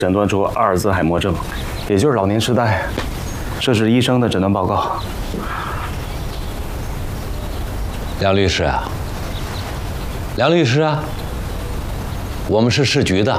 诊断出阿尔兹海默症，也就是老年痴呆。这是医生的诊断报告。 梁律师啊，梁律师啊，我们是市局的，